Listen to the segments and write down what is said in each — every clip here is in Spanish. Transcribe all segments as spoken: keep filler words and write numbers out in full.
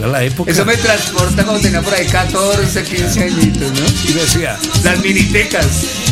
era la época. Eso me transporta cuando tenía por ahí catorce, quince añitos, ¿no? Y decía, las minitecas.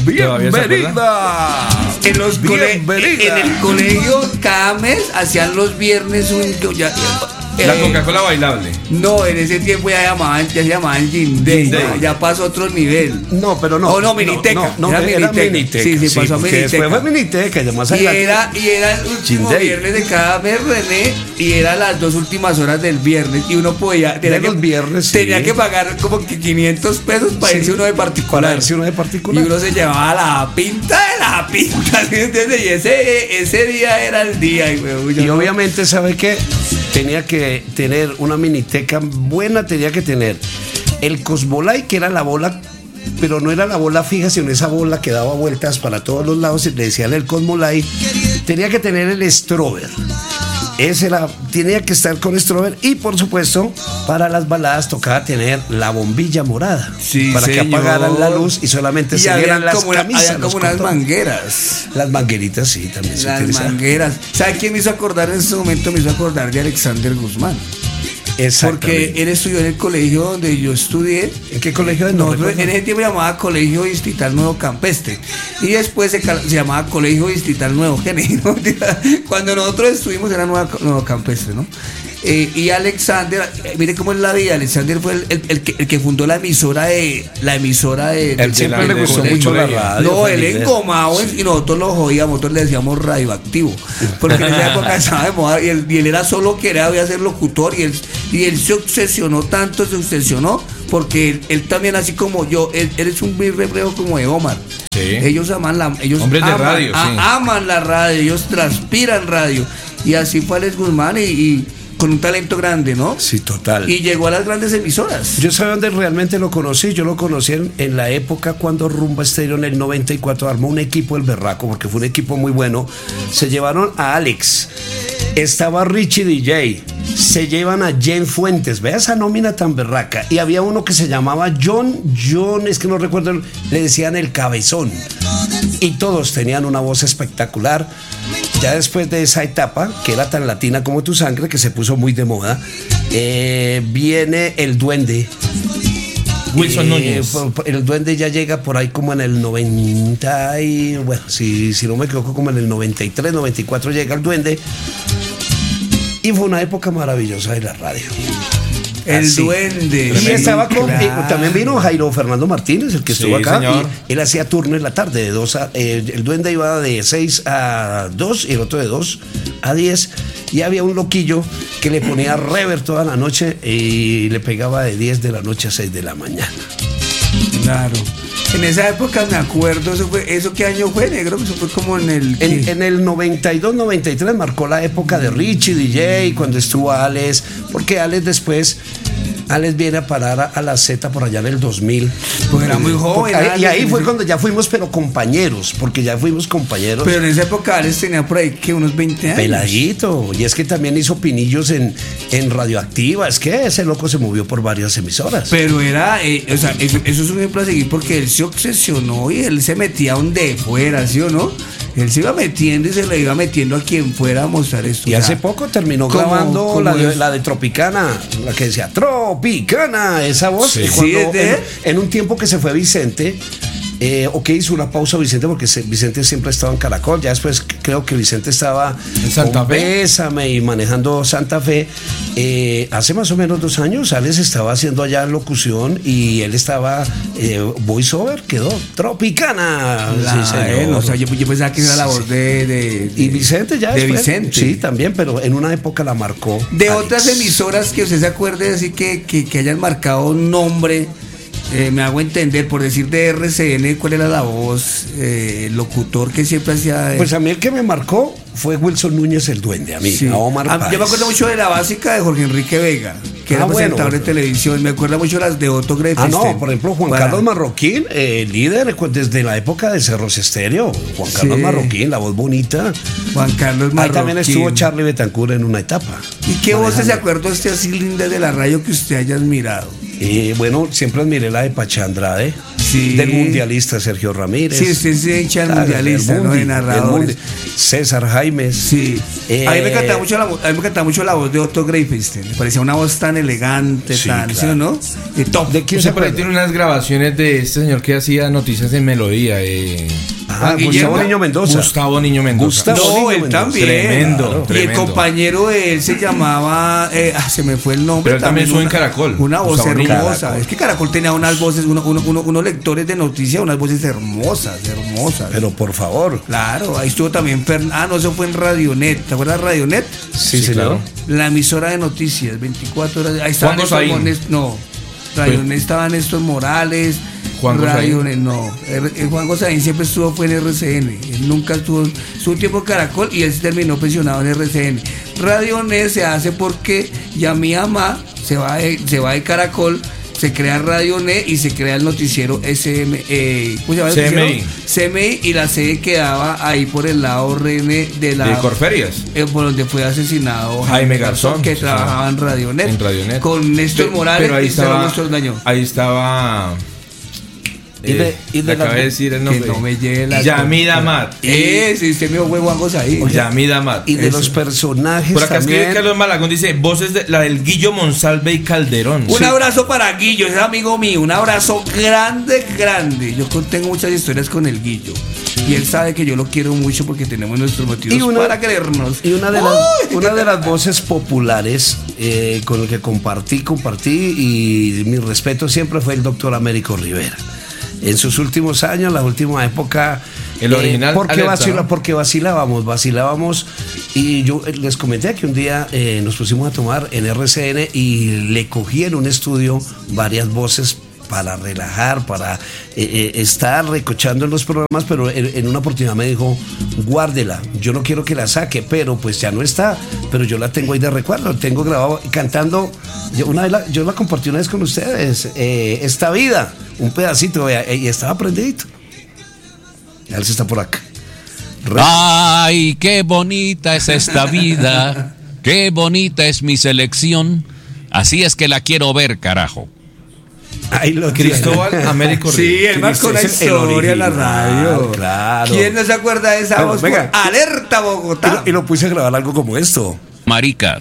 ¡Bienvenida! En, los cole- Bienvenida. en el colegio cada mes hacían los viernes un... Ya, La eh, Coca-Cola bailable. No, en ese tiempo ya llamaban, ya se llamaban Gin Day, Gin Day. Ya, ya pasó a otro nivel. No, pero no. Oh, no, Miniteca. No, no, Era era, Miniteca. Miniteca. Sí, sí, pasó a porque Miniteca. Después fue Miniteca, y además Y era, y era el último Gin Day. viernes de cada mes, René, y eran las dos últimas horas del viernes. Y uno podía. Tenía, De que, los viernes, tenía sí. que pagar como que quinientos pesos para Sí. irse uno de particular. Para irse uno de particular. Y uno se llevaba la pinta de la pinta. ¿Sí me entiendes? Y ese, ese día era el día. Y, güey, yo Y no- obviamente, ¿sabe qué? Tenía que tener una miniteca buena, tenía que tener el Cosmolay, que era la bola, pero no era la bola fija, sino esa bola que daba vueltas para todos los lados, y le decían el Cosmolay. Tenía que tener el Strober. Ese era, tenía que estar con Strober. Y por supuesto, para las baladas tocaba tener la bombilla morada. Sí, para que señor. apagaran la luz y solamente Y se habían vieran las como, una- camisas. habían los como unas contornos. mangueras. Las mangueritas, sí, también se Las utilizaban. mangueras. ¿Sabe quién me hizo acordar en ese momento? Me hizo acordar de Alexander Guzmán. Porque Exactamente. él estudió en el colegio donde yo estudié. ¿En qué colegio de Nosotros Nosotros, en ese tiempo llamaba Colegio Distrital Nuevo Campestre. Y después se, cal- se llamaba Colegio Distrital Nuevo Gene. ¿No? Cuando nosotros estuvimos era Nueva- Nuevo Campestre, ¿no? Eh, y Alexander, eh, mire cómo es la vida. Alexander fue el, el- el que, el que fundó la emisora de. La emisora de. Él de- siempre de- le de- gustó de- mucho la de- radio. No, fue él líder. engomado y nosotros lo jodíamos, nosotros le decíamos radioactivo. Porque en esa época estaba de moda y él, y él era solo que era ser locutor y él, y él se obsesionó tanto, se obsesionó porque él, él también, así como yo, él, él es un reflejo como de Omar. Sí. Ellos aman la, ellos Hombres de aman, radio, a- sí. aman la radio, ellos transpiran radio. Y así fue Alex Guzmán y, y con un talento grande, ¿no? Sí, total. Y llegó a las grandes emisoras. Yo sé dónde realmente lo conocí. Yo lo conocí en, en la época cuando Rumba Estéreo en el noventa y cuatro armó un equipo el Berraco, porque fue un equipo muy bueno. Se llevaron a Alex, estaba Richie D J, se llevan a Jen Fuentes. Vea esa nómina tan berraca. Y había uno que se llamaba John, John, es que no recuerdo, le decían el Cabezón. Y todos tenían una voz espectacular. Ya después de esa etapa, que era tan latina como tu sangre, que se puso muy de moda, eh, viene el Duende. Wilson Eh, Núñez. por- por- El Duende ya llega por ahí como en el noventa y, bueno, si, si no me equivoco, como en el noventa y tres, noventa y cuatro llega el Duende. Y fue una época maravillosa de la radio. El Así. Duende. Y Sí, estaba con, claro. eh, también vino Jairo Fernando Martínez, el que Sí, estuvo acá. señor. Y él hacía turno en la tarde, de dos a, eh, el Duende iba de seis a dos y el otro de dos a diez. Y había un loquillo que le ponía rever toda la noche y le pegaba de diez de la noche a seis de la mañana. Claro. En esa época me acuerdo, eso fue, ¿eso qué año fue, negro? Eso fue como en el... En, ¿qué? en el noventa y dos, noventa y tres marcó la época de Richie D J, cuando estuvo Alex, porque Alex después, Alex viene a parar a, a la Z por allá en el dos mil. Pues era muy joven, Porque ahí- y Alex, ahí en fue ese- cuando ya fuimos, pero compañeros, porque ya fuimos compañeros. Pero en esa época Alex tenía por ahí que unos veinte años. Peladito, y es que también hizo pinillos en, en Radioactiva, es que ese loco se movió por varias emisoras. Pero era, eh, o sea, eso, eso es un ejemplo a seguir porque él se obsesionó y él se metía donde fuera, ¿sí o no? Él se iba metiendo y se le iba metiendo a quien fuera a mostrar esto. Y o sea, hace poco terminó ¿cómo- grabando cómo la, de- es? la de Tropicana, la que decía Tropicana, esa voz. Sí. Y cuando- Sí, es de en, él. en un tiempo que se fue Vicente, eh, o que hizo una pausa Vicente, porque se- Vicente siempre estaba en Caracol, ya después creo que Vicente estaba ¿En Santa con Fe? Bésame y manejando Santa Fe. Eh, hace más o menos dos años, Alex estaba haciendo allá locución y él estaba eh, voiceover, quedó Tropicana. La- Sí, señor. él, o sea, yo, yo pensaba que era la Sí, voz de, de- Y de- Vicente ya De después, Vicente. Sí, también, pero en una época la marcó. De Alex. otras emisoras que usted se acuerde así que, que, que hayan marcado un nombre, eh, me hago entender, por decir de R C N, ¿cuál era la voz? Eh, el locutor que siempre hacía... eh, Pues a mí el que me marcó fue Wilson Núñez el Duende, a mí, sí. a Omar Ah, Páez. yo me acuerdo mucho de la básica de Jorge Enrique Vega, que era Ah, bueno, presentador de bueno. televisión. Me acuerdo mucho las de Otto Ah, Grefestein. no, por ejemplo, Juan Para- Carlos Marroquín, eh, líder cu- desde la época de Cerros Estéreo. Juan Carlos Sí. Marroquín, la voz bonita. Juan Carlos Ahí Marroquín. también estuvo Charlie Betancur en una etapa. ¿Y qué voces se manejando. acuerda usted así linda de la radio que usted haya admirado? Eh, bueno, siempre admiré la de Pacha Andrade. Sí. Del mundialista Sergio Ramírez. Sí, usted es hincha del Claro, mundialista, del ¿no? mundi, De del narradores. mundi. César Jaimes. Sí. Eh, a mí me encantaba mucho la voz, a mí me encantaba mucho la voz de Otto Greifenstein. Me parecía una voz tan elegante, Sí, tan, claro. ¿sí o no? Y top. ¿De quién O se sea, por ahí acuerda? tiene unas grabaciones de este señor que hacía noticias en melodía. Eh, Ah, Juan Gustavo Guillermo. Niño Mendoza. Gustavo Niño Mendoza. Gustavo No, Niño él Mendoza. también. Tremendo, Claro. Y el tremendo. compañero de él se llamaba, eh, ah, se me fue el nombre. Pero él también estuvo en una- Caracol. Una voz Gustavo Niño. hermosa. Caracol. Es que Caracol tenía unas voces, uno- uno- uno- unos lectores de noticias, unas voces hermosas, hermosas. Pero por favor. Claro, ahí estuvo también Fern- ah, no, eso fue en Radionet. ¿Te acuerdas de Radionet? Sí, Sí, señor. claro. La emisora de noticias, veinticuatro horas. Ahí estaba Juan Néstor Gosaín. Mones- no, Radionet estaba Néstor Morales. Juan Gosaín. Radionet, no. R- eh, Juan Gosaín siempre estuvo fue en R C N. Él nunca estuvo, estuvo un tiempo en Caracol y él se terminó pensionado en R C N. Radionet se hace porque ya mi mamá se va de, se va de Caracol. Se crea Radionet y se crea el noticiero S M, eh, ¿cómo se llama el C M I. noticiero? C M I, y la sede quedaba ahí por el lado René de la De Corferias. eh, por donde fue asesinado Jaime Garzón, que sí, trabajaba en Radionet, En Radionet. con Néstor Pe- Morales Pero ahí y Cero estaba. Néstor Daño. Ahí estaba. Y de- eh, y de le acabé la- de decir el que nombre. no me llegue la Yamid Amat. Eh, sí, usted me huevos ahí. Yamid Amat. Y de Eso. los personajes Por acá escribe también. Carlos Malagón, dice voces de la del Guillo Monsalve y Calderón. Un Sí. abrazo para Guillo, es amigo mío, un abrazo grande, grande. Yo con- tengo muchas historias con el Guillo. Y él sabe que yo lo quiero mucho porque tenemos nuestros motivos Y una- para querernos. Y una de las, ¡Uy! una de las voces populares eh, con el que compartí, compartí y mi respeto siempre fue el doctor Américo Rivera. En sus últimos años, la última época. El original, porque, alerta, vacila, ¿no? porque vacilábamos, vacilábamos. Y yo eh, les comenté que un día eh, nos pusimos a tomar en R C N y le cogí en un estudio varias voces para relajar, para eh, eh, estar recochando en los programas, pero en, en una oportunidad me dijo, guárdela, yo no quiero que la saque, pero pues ya no está, pero yo la tengo ahí de recuerdo, tengo grabado cantando, yo, una vez la, yo la compartí una vez con ustedes, eh, Esta Vida, un pedacito, vea, y estaba prendidito. A ver si está por acá. Re- Ay, qué bonita es esta vida, qué bonita es mi selección, así es que la quiero ver, carajo. Ahí lo tiene. Cristóbal Américo Sí, Rivera. él marcó una Es el historia en la original, radio. claro. ¿Quién no se acuerda de esa Bueno, voz? venga. Alerta Y Bogotá. lo, y lo puse a grabar algo como esto. Marica,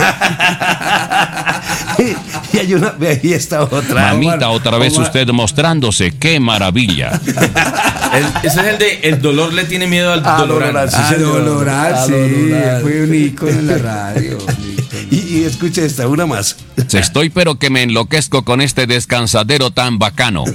y hay una, ve ahí está otra. mamita, otra vez Omar. usted mostrándose, qué maravilla. El- ese es el de El dolor le tiene miedo al Ah, dolor. Dolorán, sí, Ah, señor. Doloral, Ah, sí, Doloral. fue un ícono en la radio. un ícono. Y, y escuche esta, una más. Estoy pero que me enloquezco con este descansadero tan bacano.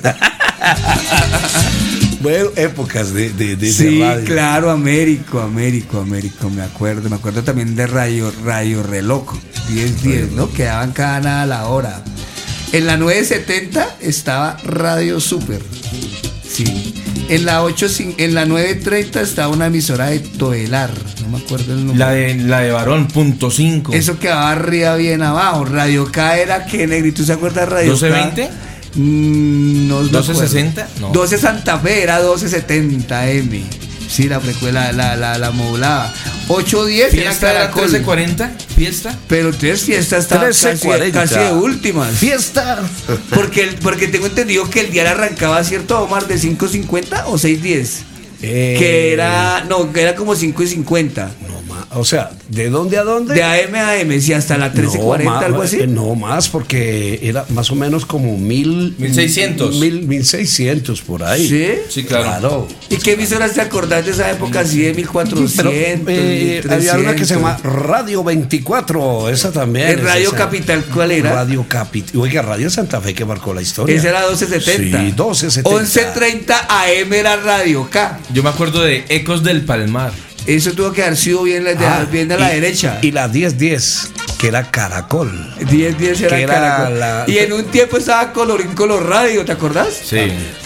Bueno, épocas de, de, de, Sí, de radio. claro, Américo, Américo, Américo, me acuerdo, me acuerdo también de Radio, Radio Reloco, diez diez, ¿no? Quedaban cada nada a la hora. En la nueve setenta estaba Radio Super, sí. En la ocho, cin- en la nueve treinta estaba una emisora de Toelar, no me acuerdo el nombre. La de, la de Varón, punto cinco. Eso quedaba arriba bien abajo. Radio K era que negrito, ¿se acuerda de Radio ¿doce K? veinte? Mm, no me ¿doce acuerdo. sesenta? No. doce Santa Fe era doce setenta M. Sí, la frecuela, la, la, la modulaba. ocho diez era ¿Fiesta era Caracol. trece cuarenta? ¿Fiesta? Pero tres fiestas estaba casi, trece cuarenta. casi de últimas. Fiesta. Porque, el- porque tengo entendido que el diario arrancaba, ¿cierto, Omar? ¿De cinco cincuenta o seis diez? Eh, Que era, no, que era como cinco cincuenta. No, ma- o sea, ¿de dónde a dónde? De A M a A M, sí, hasta la trece cuarenta, ma- algo así. eh, No más, porque era más o menos como mil. mil seiscientos. Mil, mil seiscientos por ahí. ¿Sí? Sí, claro. ¿Y qué emisoras te acordás de esa época así de mil cuatrocientos? Pero, eh, había una que se llama trescientos? Radio veinticuatro, esa también. ¿El esa- Radio esa- Capital cuál era? Radio Capital. Oiga, Radio Santa Fe que marcó la historia. Ese era doce setenta. Sí, doce setenta. once treinta A M era Radio K. Yo me acuerdo de Ecos del Palmar. Eso tuvo que haber sido bien, de- Ah, bien a la y- derecha. Y la diez diez, que era Caracol. diez diez era, que era Caracol. la- Y en un tiempo estaba Colorín Color Radio, ¿te acordás? Sí.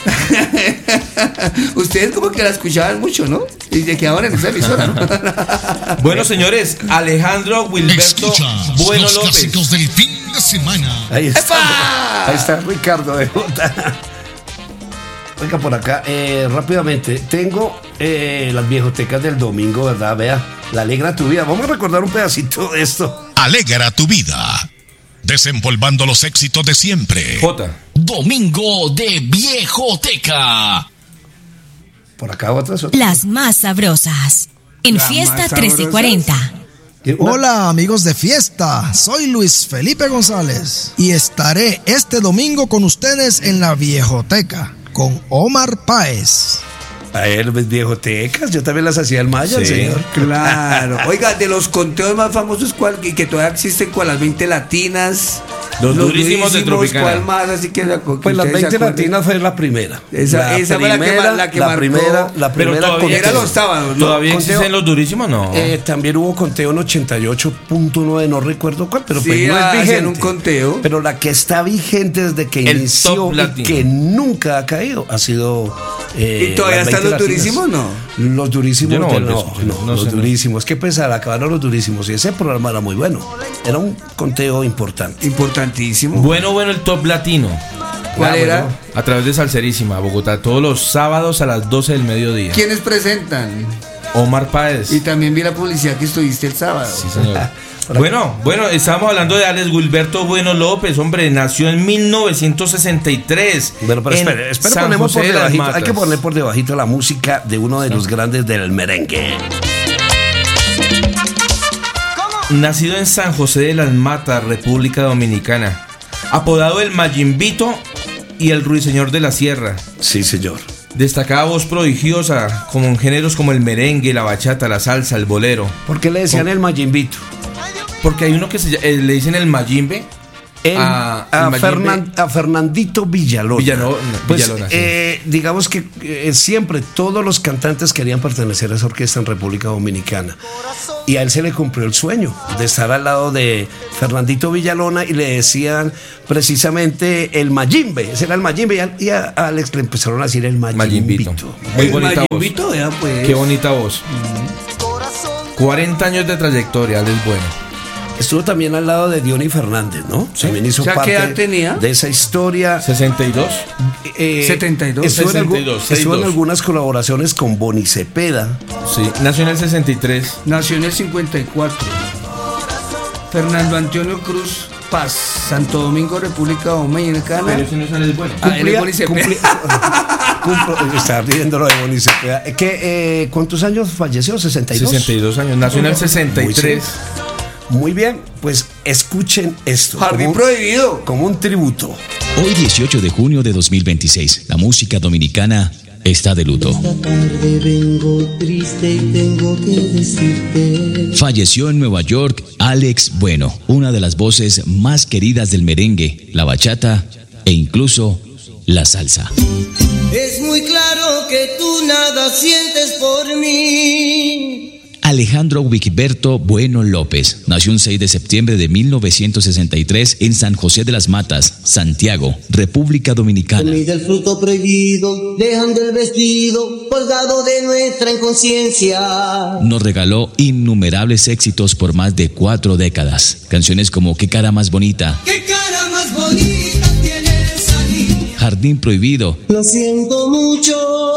Ustedes como que la escuchaban mucho, ¿no? Y se quedaban en esa emisora, ¿no? Bueno, señores, Alejandro Wilberto Escuchas Bueno los López. clásicos del fin de semana. Ahí está. ¡Epa! Ahí está Ricardo de Jota. Oiga, por acá, eh, rápidamente, tengo eh, las viejotecas del domingo, ¿verdad? Vea, la alegra tu vida. Vamos a recordar un pedacito de esto. Alegra tu vida. Desempolvando los éxitos de siempre. J. Domingo de Viejoteca. Por acá otras. otras. Las más sabrosas. En Las Fiesta más trece cuarenta. Una- Hola amigos de Fiesta, soy Luis Felipe González y estaré este domingo con ustedes en la Viejoteca con Omar Páez. A él, ves, viejotecas, yo también las hacía el Maya, Sí. señor. Claro. Oiga, de los conteos más famosos, ¿cuál? Y que todavía existen, ¿cuál? Las veinte latinas. Los durísimos de Tropicana. ¿Cuál más? Así que, que Pues las ustedes se veinte acuerden. latinas fue la primera. Esa- la esa fue la que primera, mar- la que la marcó. primera, la Pero primera todavía Era conteo. los sábados, ¿no? ¿Todavía Conteo- existen los durísimos? No. Eh, también hubo conteo en ochenta y ocho punto nueve, no recuerdo cuál, pero Sí, pues no es hacían vigente. un conteo. Pero la que está vigente desde que El inició top y latino. que nunca ha caído ha sido. eh, ¿Y todavía las están veinte los latinas. durísimos, no? Los durísimos, Yo no de- volví a no, escuchar, no, no los sé, no. durísimos. Qué pesar, acabaron los durísimos. Y ese programa era muy bueno. Era un conteo importante. Importantísimo. Bueno, bueno, el top latino. ¿Cuál Ah, era? bueno. A través de Salserísima, Bogotá, todos los sábados a las doce del mediodía. ¿Quiénes presentan? Omar Páez. Y también vi la publicidad que estuviste el sábado. Sí, señor. Bueno, bueno, estábamos hablando de Alex Wilberto Bueno López, hombre, nació en mil novecientos sesenta y tres. Bueno, pero en espere, espere, San ponemos José por de las debajito, hay Matas. que poner por debajito la música de uno de los grandes del merengue. Nacido en San José de las Matas, República Dominicana, apodado el Mayimbito y el Ruiseñor de la Sierra. Sí, señor. Destacada voz prodigiosa como en géneros como el merengue, la bachata, la salsa, el bolero. ¿Por qué le decían el Mayimbito? Porque hay uno que se ll- eh, le dicen el Mayimbe. El- a, a, el Mayimbe. Fernan- a Fernandito Villalona. Villano- Pues, Villalona, sí. eh, digamos que eh, siempre todos los cantantes querían pertenecer a esa orquesta en República Dominicana. Y a él se le cumplió el sueño de estar al lado de Fernandito Villalona y le decían precisamente el Mayimbe. Ese era el Mayimbe y a, y a Alex le empezaron a decir el Mayimbito. Mayimbito. Muy El bonita voz. Mayimbito, vea, pues. Qué bonita voz. cuarenta años de trayectoria, Alex Bueno. Estuvo también al lado de Diony Fernández, ¿no? También hizo O sea, ¿qué parte edad tenía? de esa historia. sesenta y dos. Eh, setenta y dos. Estuvo, en, algu- sesenta y dos, estuvo en sesenta y dos. algunas colaboraciones con Boni Cepeda. Sí, nació en el sesenta y tres. Nació en el cincuenta y cuatro. Fernando Antonio Cruz Paz, Santo Domingo, República Dominicana. Pero ese no es Alex Bueno. Ah, él es Boni Cepeda. cumplía- cumplo- está riendo lo de Boni Cepeda. ¿Qué, eh, ¿Cuántos años falleció? ¿sesenta y dos? sesenta y dos años. Nació en el sesenta y tres. Muy bien, pues escuchen esto. Jardín como, Prohibido. como un tributo. Hoy dieciocho de junio de dos mil veintiséis, la música dominicana está de luto. Esta tarde vengo triste y tengo que decirte. Falleció en Nueva York Alex Bueno, una de las voces más queridas del merengue, la bachata e incluso la salsa. Es muy claro que tú nada sientes por mí. Alejandro Wikiberto Bueno López nació un seis de septiembre de mil novecientos sesenta y tres en San José de las Matas, Santiago, República Dominicana. Comida el fruto prohibido, dejando el vestido colgado de nuestra inconsciencia. Nos regaló innumerables éxitos por más de cuatro décadas. Canciones como Qué cara más bonita, ¡Qué cara más bonita tienes ahí! Jardín prohibido, Lo siento mucho,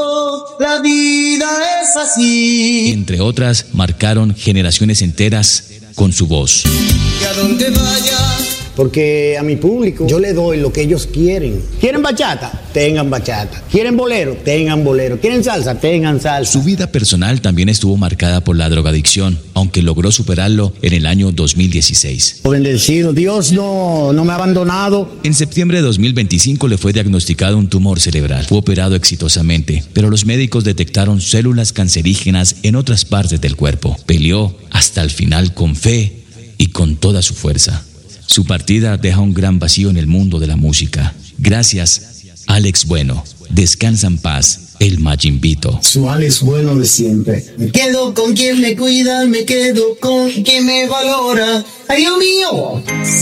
la vida es así. entre otras, marcaron generaciones enteras con su voz. Y a donde vayas. Porque a mi público yo le doy lo que ellos quieren. ¿Quieren bachata? Tengan bachata. ¿Quieren bolero? Tengan bolero. ¿Quieren salsa? Tengan salsa. Su vida personal también estuvo marcada por la drogadicción, aunque logró superarlo en el año dos mil dieciséis. Bendecido, Dios no, no me ha abandonado. En septiembre de dos mil veinticinco le fue diagnosticado un tumor cerebral. Fue operado exitosamente, pero los médicos detectaron células cancerígenas en otras partes del cuerpo. Peleó hasta el final con fe y con toda su fuerza. Su partida deja un gran vacío en el mundo de la música. Gracias, Alex Bueno. Descansa en paz, el Mayimbito. Su Alex Bueno de siempre. Me quedo con quien me cuida, me quedo con quien me valora. ¡Ay, Dios mío!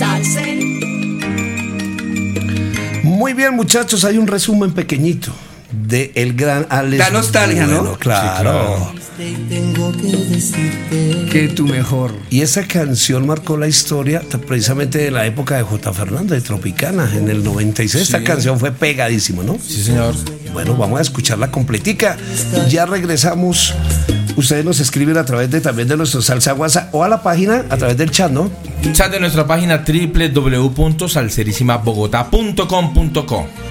Muy bien, muchachos, hay un resumen pequeñito de el gran Alex. Da nostalgia, ¿no? Bueno, claro. Tengo que decirte. Que tu mejor. Y esa canción marcó la historia t- precisamente de la época de J. Fernández, de Tropicana, en el noventa y seis. Esta canción fue pegadísima, ¿no? Sí, señor. Bueno, vamos a escucharla completica. Ya regresamos. Ustedes nos escriben a través de también de nuestro Salsa WhatsApp o a la página a través del chat, ¿no? chat de nuestra página doble u doble u doble u punto salserísimabogotá punto com punto co.